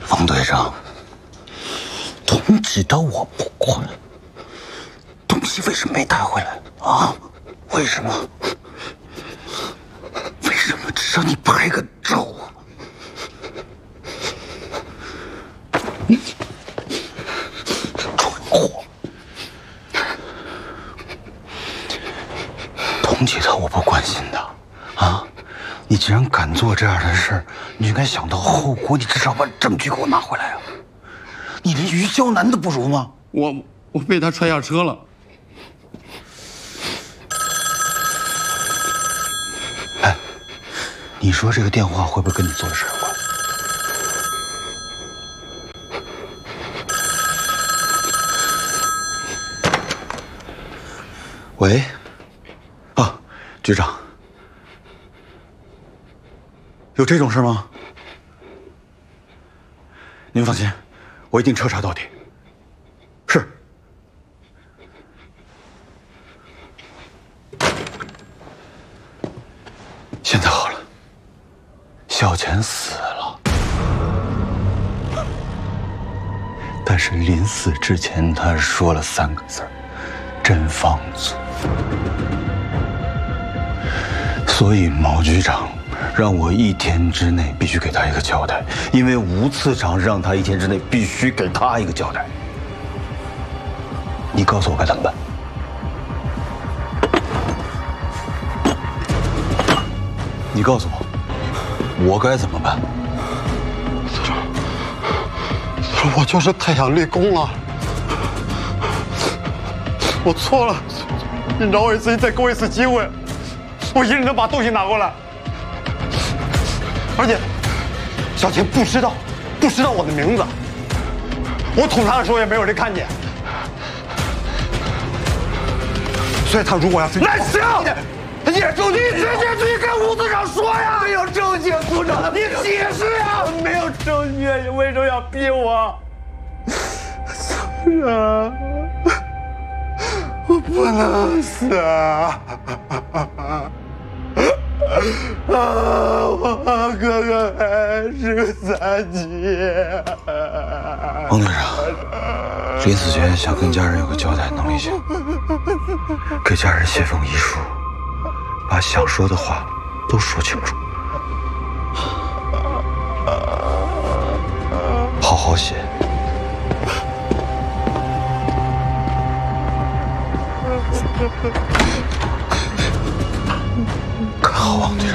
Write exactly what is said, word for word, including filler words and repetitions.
王队长，通缉的我不管，东西为什么没带回来啊？为什么？为什么只让你拍个照啊？你蠢货！通缉他我不关心的，啊！你既然敢做这样的事儿，你应该想到后果，你至少把证据给我拿回来啊！你连于胶南都不如吗？ 我我被他踹下车了。 哎，你说这个电话会不会跟你做的事有关？喂，啊，局长，有这种事吗？您放心，我一定彻查到底。是。现在好了，小钱死了，但是临死之前，他说了三个字儿：真放卒。所以毛局长让我一天之内必须给他一个交代，因为吴次长让他一天之内必须给他一个交代。你告诉我该怎么办？你告诉我，我该怎么办？ 司长，司长，我就是太想立功了，我错了，你饶我一次，你再给我一次机会，我一定能把东西拿过来。而且，小钱不知道，不知道我的名字，我捅他的时候也没有人看见，所以他如果要是那行，叶州，你直接去跟吴组长说呀！没有证据，组长，你解释呀！ 没有证据，你为什么要逼我？组长，我不能死啊！啊，我哥哥还是个残疾。 王队长，临死前想跟家人有个交代，能理解。给家人写封遗书，把想说的话都说清楚，好好写。看好王队长。